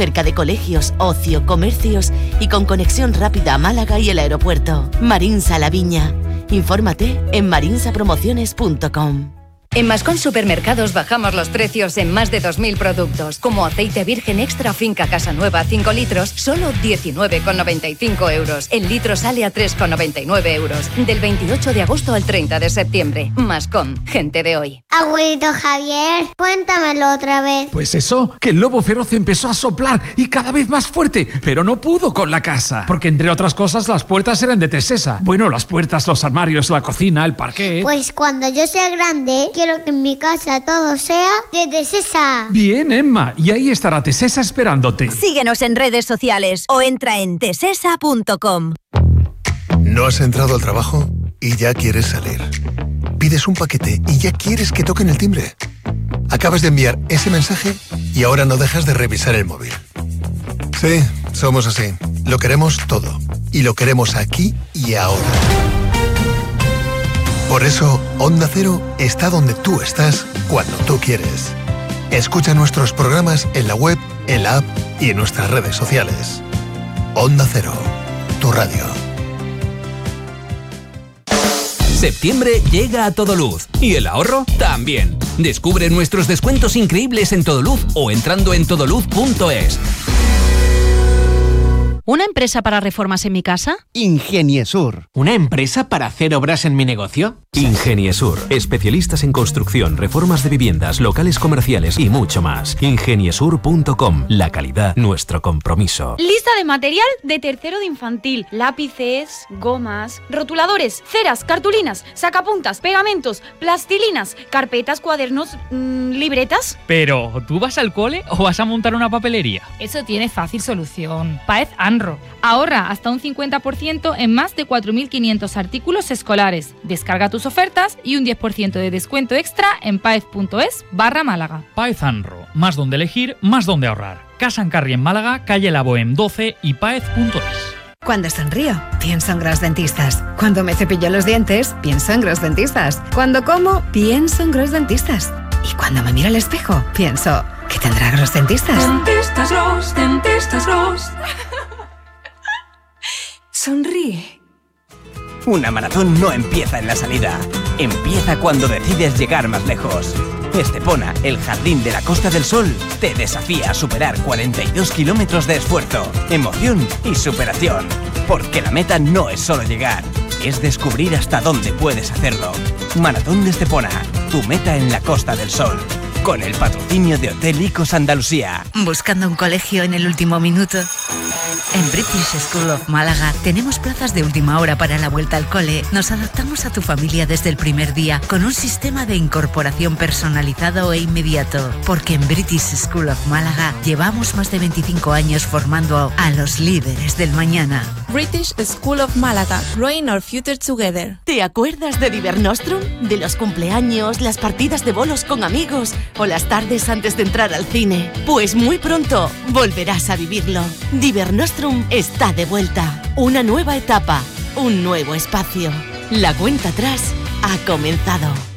cerca de colegios, ocio, comercios y con conexión rápida a Málaga y el aeropuerto. Marinsa La Viña. Infórmate en marinsapromociones.com. En Mascón Supermercados bajamos los precios en más de 2.000 productos, como aceite virgen extra finca Casanueva 5 litros, solo 19,95 euros. El litro sale a 3,99 euros. Del 28 de agosto al 30 de septiembre. Mascón, gente de hoy. Abuelito Javier, cuéntamelo otra vez. Pues eso, que el lobo feroz empezó a soplar y cada vez más fuerte, pero no pudo con la casa, porque entre otras cosas las puertas eran de Tesesa. Bueno, las puertas, los armarios, la cocina, el parquet. Pues cuando yo sea grande, quiero que en mi casa todo sea de Tesesa. Bien, Emma, y ahí estará Tesesa esperándote. Síguenos en redes sociales o entra en tesesa.com. ¿No has entrado al trabajo y ya quieres salir? Pides un paquete y ya quieres que toquen el timbre. Acabas de enviar ese mensaje y ahora no dejas de revisar el móvil. Sí, somos así. Lo queremos todo. Y lo queremos aquí y ahora. Por eso, Onda Cero está donde tú estás cuando tú quieres. Escucha nuestros programas en la web, en la app y en nuestras redes sociales. Onda Cero, tu radio. Septiembre llega a Todoluz y el ahorro también. Descubre nuestros descuentos increíbles en Todoluz o entrando en todoluz.es. ¿Una empresa para reformas en mi casa? Ingeniesur. ¿Una empresa para hacer obras en mi negocio? Ingeniesur. Especialistas en construcción, reformas de viviendas, locales comerciales y mucho más. Ingeniesur.com. La calidad, nuestro compromiso. Lista de material de tercero de infantil. Lápices, gomas, rotuladores, ceras, cartulinas, sacapuntas, pegamentos, plastilinas, carpetas, cuadernos, libretas. Pero, ¿tú vas al cole o vas a montar una papelería? Eso tiene fácil solución. Paez Anro. Ahorra hasta un 50% en más de 4.500 artículos escolares. Descarga tus ofertas y un 10% de descuento extra en paez.es/Málaga. Paez Anro. Más donde elegir, más donde ahorrar. Casa en Carri en Málaga, calle La Bohème 12 y paez.es. Cuando sonrío, pienso en Gros Dentistas. Cuando me cepillo los dientes, pienso en Gros Dentistas. Cuando como, pienso en Gros Dentistas. Y cuando me miro al espejo, pienso, ¿qué tendrá Gros Dentistas? Dentistas Gros, Dentistas Gros. Sonríe. Una maratón no empieza en la salida. Empieza cuando decides llegar más lejos. Estepona, el jardín de la Costa del Sol, te desafía a superar 42 kilómetros de esfuerzo, emoción y superación. Porque la meta no es solo llegar, es descubrir hasta dónde puedes hacerlo. Maratón de Estepona, tu meta en la Costa del Sol. Con el patrocinio de Hotel Icos Andalucía. ¿Buscando un colegio en el último minuto? En British School of Málaga tenemos plazas de última hora para la vuelta al cole. Nos adaptamos a tu familia desde el primer día con un sistema de incorporación personalizado e inmediato. Porque en British School of Málaga llevamos más de 25 años formando a los líderes del mañana. British School of Málaga, growing our future together. ¿Te acuerdas de Divernostrum? De los cumpleaños, las partidas de bolos con amigos o las tardes antes de entrar al cine. Pues muy pronto volverás a vivirlo. Divernostrum está de vuelta. Una nueva etapa, un nuevo espacio. La cuenta atrás ha comenzado.